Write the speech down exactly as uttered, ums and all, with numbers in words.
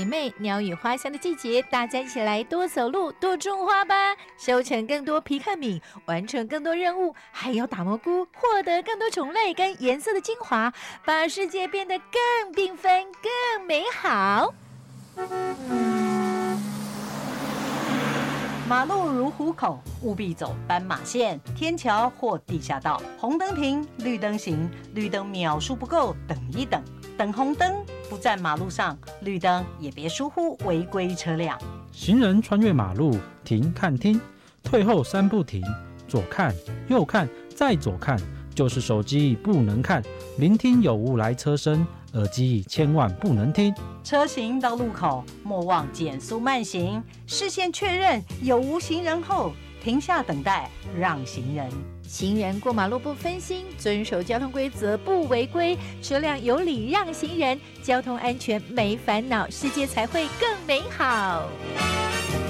美鸟语花香的季节，大家一起来多走路、多种花吧，收成更多皮克敏，完成更多任务，还有打蘑菇，获得更多种类跟颜色的精华，把世界变得更缤纷、更美好。 马路如虎口，务必走斑马线、天桥或地下道。红灯停，绿灯行，绿灯秒数不够，等一等。等红灯，不在马路上，绿灯也别疏忽违规车辆。 行人穿越马路，停看听，退后三步停，左看右看再左看，就是手机不能看，聆听有无来车声，耳机千万不能听。 车行到路口，莫忘减速慢行，视线确认有无行人后，停下等待，让行人。 行人过马路不分心，遵守交通规则不违规，车辆有礼让行人，交通安全没烦恼，世界才会更美好。